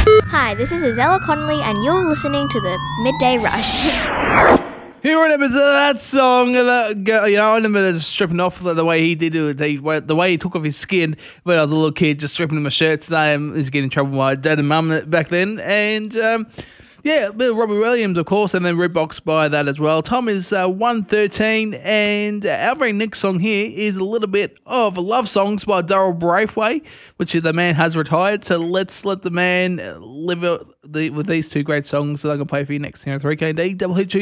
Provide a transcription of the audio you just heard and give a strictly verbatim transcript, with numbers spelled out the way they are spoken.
Hi, this is Azella Connolly, and you're listening to the Midday Rush. Who remembers that song? That, you know, I remember just stripping off the way he did it, the way he took off his skin when I was a little kid, just stripping my shirts. I was getting in trouble with my dad and mum back then. And um, yeah, Robbie Williams, of course, and then Redbox by that as well. Time is uh, one thirteen, and our very next song here is a little bit of Love Songs by Daryl Braithwaite, which is The Man Has Retired. So let's let the man live the, with these two great songs that I'm going to play for you next here on three K D W H U